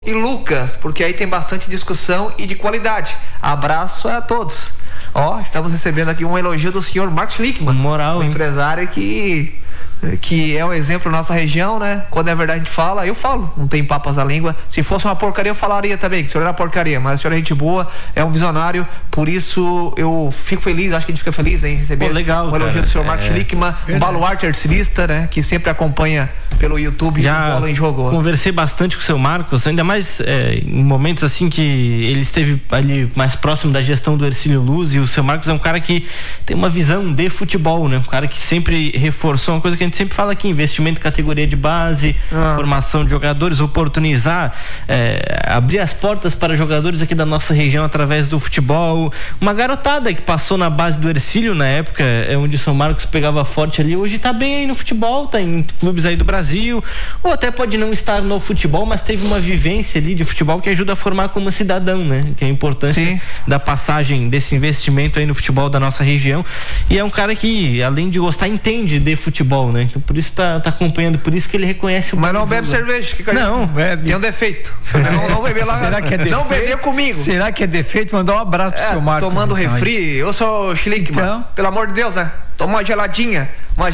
e Lucas, porque aí tem bastante discussão e de qualidade. Abraço a todos. Estamos recebendo aqui um elogio do senhor Marcos Schlickmann, moral, um empresário que é um exemplo na nossa região, né? Quando é verdade a gente fala, eu falo, não tem papas na língua. Se fosse uma porcaria eu falaria também, que o senhor era porcaria, mas o senhor é gente boa, é um visionário, por isso eu fico feliz, acho que a gente fica feliz em receber legal, um elogio do senhor Marcos Schlickmann, um baluarte artilista, né? Que sempre acompanha pelo YouTube já Bola em Jogo. Conversei bastante com o seu Marcos, ainda mais em momentos assim que ele esteve ali mais próximo da gestão do Hercílio Luz, e o seu Marcos é um cara que tem uma visão de futebol, né? Um cara que sempre reforçou uma coisa que a gente sempre fala aqui: investimento em categoria de base, formação de jogadores, oportunizar, abrir as portas para jogadores aqui da nossa região através do futebol. Uma garotada que passou na base do Hercílio na época, onde o São Marcos pegava forte ali, hoje tá bem aí no futebol, tá em clubes aí do Brasil, ou até pode não estar no futebol, mas teve uma vivência ali de futebol que ajuda a formar como cidadão, né? Que é a importância da passagem desse investimento aí no futebol da nossa região. E é um cara que, além de gostar, entende de futebol, né? Então por isso tá acompanhando, por isso que ele reconhece o... Mas não bebe cerveja, que não bebe. É um defeito. Não beber lá. Será que é defeito? Não beber comigo. Será que é defeito? Mandar um abraço pro seu Marcos. Tomando refri, eu sou Schlickmann. Então, pelo amor de Deus, né? Toma uma geladinha.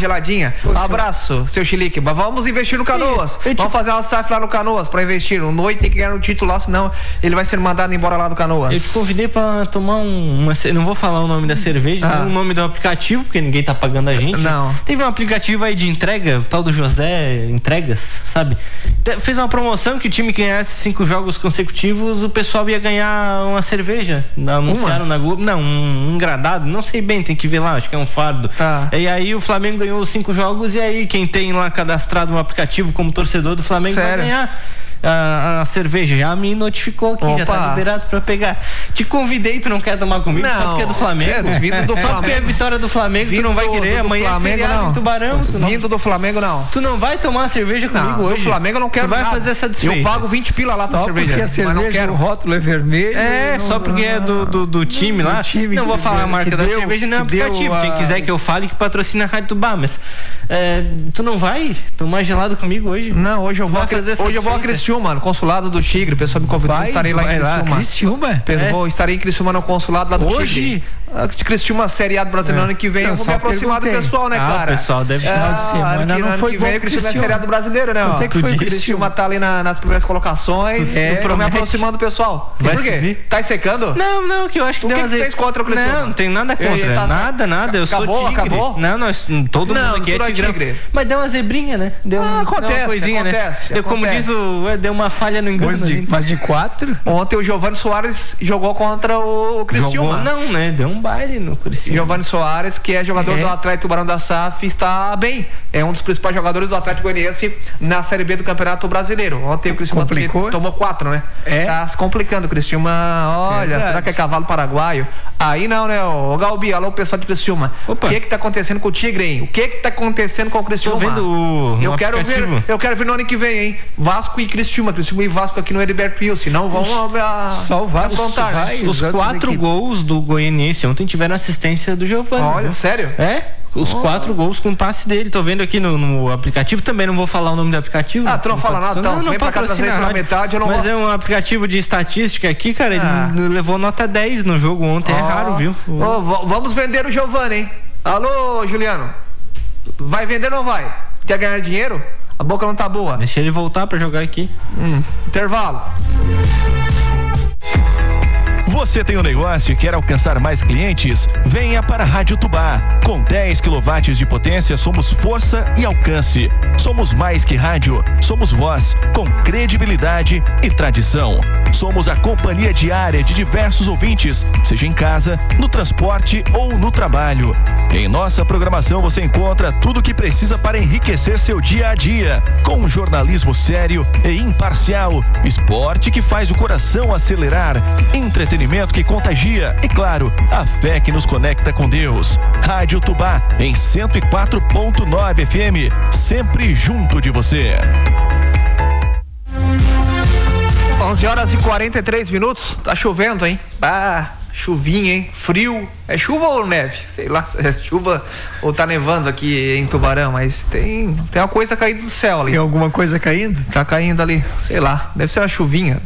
Abraço, seu Schlickmann. Vamos investir no Canoas. Vamos fazer uma SAF lá no Canoas pra investir. O Noite tem que ganhar um título lá, senão ele vai ser mandado embora lá do Canoas. Eu te convidei pra tomar não vou falar o nome da cerveja, o nome do aplicativo, porque ninguém tá pagando a gente. Não. Teve um aplicativo aí de entrega, o tal do José Entregas, sabe? Fez uma promoção que o time que ganhasse 5 jogos consecutivos, o pessoal ia ganhar uma cerveja. Anunciaram na Globo. Não, um engradado, não sei bem, tem que ver lá, acho que é um fardo. E aí o Flamengo ganhou os 5 jogos, e aí quem tem lá cadastrado no aplicativo como torcedor do Flamengo vai ganhar a cerveja. Já me notificou aqui, já tá liberado pra pegar. Te convidei, tu não quer tomar comigo? Só porque é do Flamengo. Vindo do Flamengo. Só porque é vitória do Flamengo, tu não vai querer. Amanhã é feriado em Tubarão. Vindo do Flamengo, não. Tu não vai tomar uma cerveja comigo hoje? Do Flamengo eu não quero. Tu vai fazer essa desfeita. Eu pago 20 pila lá pra cerveja. Porque a cerveja, o rótulo é vermelho. Só porque é do time lá. Não vou falar a marca da cerveja, não é aplicativo. Quem quiser que eu fale, que patrocina a Rádio Tubá, mas tu não vai tomar gelado comigo hoje? Não, hoje eu vou a Criciúma, no consulado do Tigre. O pessoal me convidou, estarei lá em Criciúma. Estarei em Criciúma no consulado lá do Tigre. Criciúma Série A do Brasileiro ano que vem. Eu vou me aproximar do pessoal, né, cara? O pessoal deve final de semana. Não foi que vem o Criciúma é Série A do Brasileiro, né? Até que foi o Criciúma tá ali nas primeiras colocações. Tô me aproximando do pessoal. Por quê? Tá secando? Não, que eu acho que deu umas... O que vocês contra o Criciúma? Não tem nada contra. Nada. Eu sou Tigre. Acabou? Não, todo mundo aqui é Tigre. Mas deu uma zebrinha, né? Acontece, uma coisinha, acontece. Como diz deu uma falha no engano. Mas de 4. Ontem o Giovanni Soares jogou contra o Criciúma. Não, né? Deu um baile no Criciúma. Giovanni Soares, que é jogador do Atlético Tubarão da SAF, está bem. É um dos principais jogadores do Atlético Goianiense na Série B do Campeonato Brasileiro. Ontem o Criciúma tomou 4, né? Tá se complicando o Criciúma. Olha, será que é cavalo paraguaio? Aí não, né? Ô Galbi, alô pessoal de Criciúma. O que tá acontecendo com o Tigre, hein? O que tá acontecendo com o Criciúma? Tô vendo eu quero ver no ano que vem, hein? Vasco e Criciúma e Vasco aqui no Heriberto Wilson. Não vão só o Vasco contar. Os 4 gols do Goianiense ontem tiveram assistência do Giovanni. Olha, sério? Os 4 gols com passe dele. Tô vendo aqui no aplicativo. Também não vou falar o nome do aplicativo. Tu não fala nada, então. Não vem pra cá trazer pela metade, eu não Mas é um aplicativo de estatística aqui, cara. Ele levou nota 10 no jogo ontem. É raro, viu? Vamos vender o Giovanni, hein? Alô, Juliano. Vai vender ou não vai? Quer ganhar dinheiro? A boca não tá boa. Deixa ele voltar pra jogar aqui. Intervalo. Você tem um negócio e quer alcançar mais clientes? Venha para a Rádio Tubá. Com 10 kW de potência, somos força e alcance. Somos mais que rádio, somos voz, com credibilidade e tradição. Somos a companhia diária de diversos ouvintes, seja em casa, no transporte ou no trabalho. Em nossa programação você encontra tudo o que precisa para enriquecer seu dia a dia, com um jornalismo sério e imparcial, esporte que faz o coração acelerar, entretenimento que contagia e, claro, a fé que nos conecta com Deus. Rádio Tubá em 104.9 FM, sempre junto de você. 11h43. Tá chovendo, hein? chuvinha, hein? Frio. É chuva ou neve? Sei lá se é chuva ou tá nevando aqui em Tubarão, mas tem uma coisa caindo do céu ali. Tem alguma coisa caindo? Tá caindo ali, sei lá. Deve ser uma chuvinha.